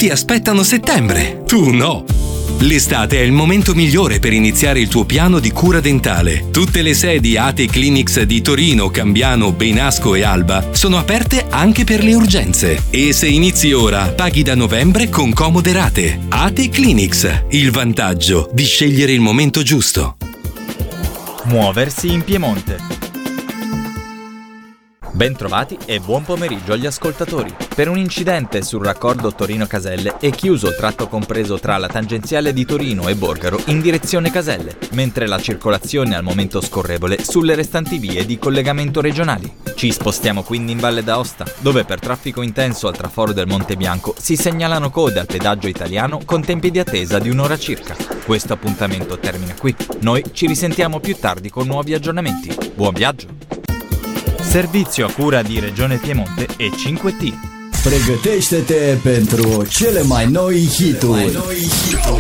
Tutti aspettano settembre, tu no! L'estate è il momento migliore per iniziare il tuo piano di cura dentale. Tutte le sedi ATE Clinics di Torino, Cambiano, Beinasco e Alba sono aperte anche per le urgenze. E se inizi ora, paghi da novembre con comode rate. ATE Clinics, il vantaggio di scegliere il momento giusto. Muoversi in Piemonte. Bentrovati e buon pomeriggio agli ascoltatori. Per un incidente sul raccordo Torino-Caselle è chiuso il tratto compreso tra la tangenziale di Torino e Borgaro in direzione Caselle, mentre la circolazione è al momento scorrevole sulle restanti vie di collegamento regionali. Ci spostiamo quindi in Valle d'Aosta, dove per traffico intenso al traforo del Monte Bianco si segnalano code al pedaggio italiano con tempi di attesa di un'ora circa. Questo appuntamento termina qui. Noi ci risentiamo più tardi con nuovi aggiornamenti. Buon viaggio! Servizio a cura di Regione Piemonte e 5T. Pregătește-te pentru cele mai noi hituri.